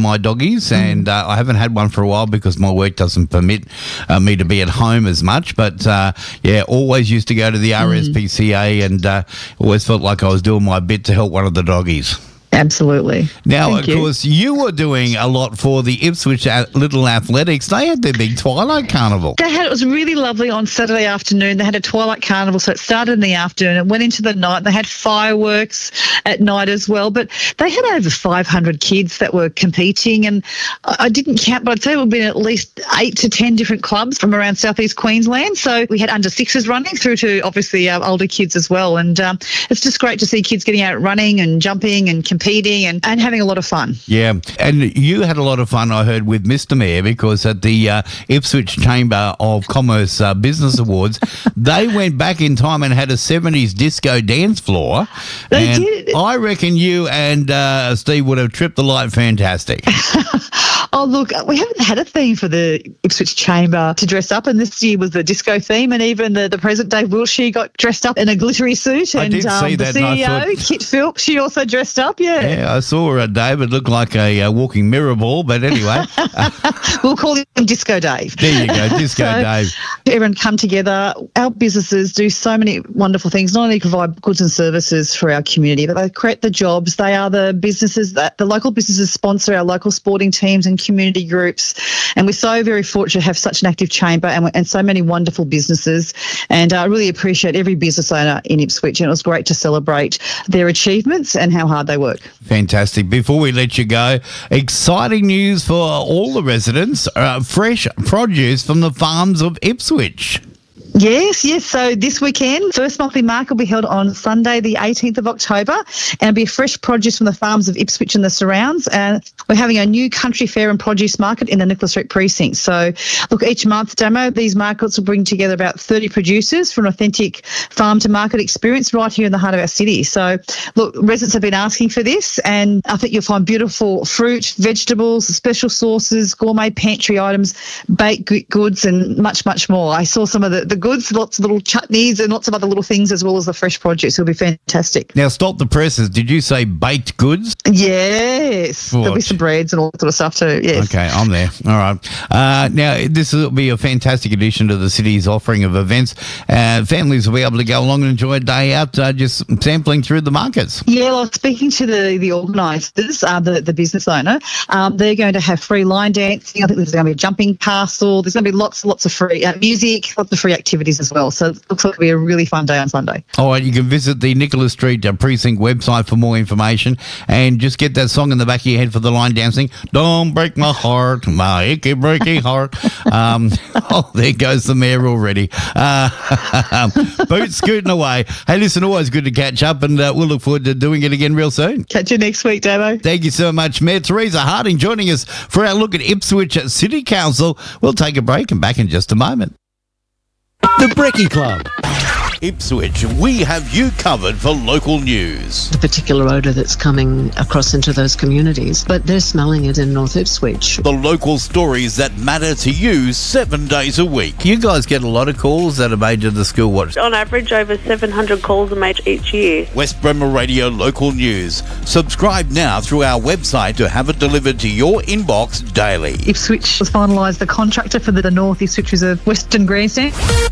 my doggies, and I haven't had one for a while because my work doesn't permit me to be at home as much. But always used to go to the RSPCA and always felt like I was doing my bit to help one of the doggies. Absolutely. Now, of course, you were doing a lot for the Ipswich Little Athletics. They had their big Twilight Carnival. It was really lovely on Saturday afternoon. They had a Twilight Carnival, so it started in the afternoon. It went into the night. They had fireworks at night as well. But they had over 500 kids that were competing, and I didn't count, but I'd say it would have been at least 8 to 10 different clubs from around southeast Queensland. So we had under sixes running through to obviously our older kids as well. And it's just great to see kids getting out running and jumping and competing and having a lot of fun. Yeah, and you had a lot of fun, I heard, with Mr. Mayor, because at the Ipswich Chamber of Commerce Business Awards, they went back in time and had a 70s disco dance floor. They did. I reckon you and Steve would have tripped the light fantastic. Oh, look, we haven't had a theme for the Ipswich Chamber to dress up, and this year was the disco theme, and even the President, Dave Wilshire, got dressed up in a glittery suit. I And did see the that, and I CEO, thought- Kit Philp, she also dressed up, Yeah, I saw David look like a walking mirror ball, but anyway. We'll call him Disco Dave. There you go, Disco Dave. Everyone come together. Our businesses do so many wonderful things, not only provide goods and services for our community, but they create the jobs. They are the businesses that the local businesses sponsor our local sporting teams and community groups. And we're so very fortunate to have such an active chamber and so many wonderful businesses. And I really appreciate every business owner in Ipswich. And it was great to celebrate their achievements and how hard they work. Fantastic. Before we let you go, exciting news for all the residents. Fresh produce from the farms of Ipswich. Yes. So this weekend, first monthly market will be held on Sunday, the 18th of October, and it'll be fresh produce from the farms of Ipswich and the surrounds. And we're having a new country fair and produce market in the Nicholas Street precinct. So, look, each month, Damo, these markets will bring together about 30 producers for an authentic farm to market experience right here in the heart of our city. So, look, residents have been asking for this, and I think you'll find beautiful fruit, vegetables, special sauces, gourmet pantry items, baked goods, and much, much more. I saw some of the goods, lots of little chutneys and lots of other little things, as well as the fresh produce. It'll be fantastic. Now, stop the presses. Did you say baked goods? Yes. What? There'll be some breads and all that sort of stuff too, yes. Okay, I'm there. All right. Now, this will be a fantastic addition to the city's offering of events. Families will be able to go along and enjoy a day out just sampling through the markets. Yeah, well, speaking to the organisers, the business owner, they're going to have free line dancing. I think there's going to be a jumping castle. There's going to be lots of free music, lots of free activities as well. So it looks like it'll be a really fun day on Sunday. All right, you can visit the Nicholas Street Precinct website for more information and just get that song in the back of your head for the line dancing. Don't break my heart, my achy breaky heart. There goes the mayor already. Boot scooting away. Hey, listen, always good to catch up, and we'll look forward to doing it again real soon. Catch you next week, Damo. Thank you so much, Mayor Teresa Harding, joining us for our look at Ipswich City Council. We'll take a break and back in just a moment. The Brekkie Club. Ipswich, we have you covered for local news. The particular odour that's coming across into those communities, but they're smelling it in North Ipswich. The local stories that matter to you 7 days a week. You guys get a lot of calls that are made to the school watch. On average, over 700 calls are made each year. West Bremer Radio Local News. Subscribe now through our website to have it delivered to your inbox daily. Ipswich has finalised the contractor for the North Ipswich Reserve Western Grandstand.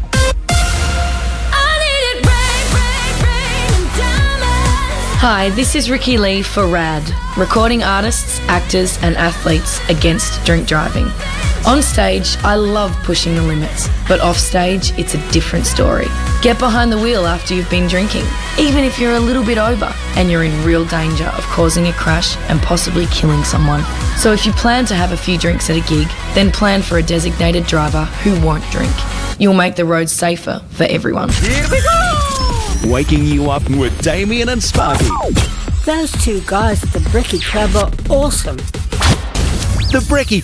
Hi, this is Ricky Lee for RAD, recording artists, actors and athletes against drink driving. On stage, I love pushing the limits, but off stage, it's a different story. Get behind the wheel after you've been drinking, even if you're a little bit over and you're in real danger of causing a crash and possibly killing someone. So if you plan to have a few drinks at a gig, then plan for a designated driver who won't drink. You'll make the roads safer for everyone. Here we go! Waking you up with Damien and Sparky. Those two guys at the Brekkie Club are awesome. The Brekkie Club.